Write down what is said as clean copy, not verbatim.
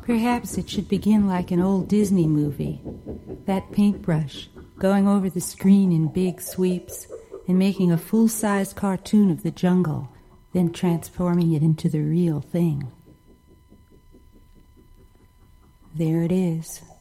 Perhaps it should begin like an old Disney movie. That paintbrush, going over the screen in big sweeps and making a full-sized cartoon of the jungle, then transforming it into the real thing. There it is.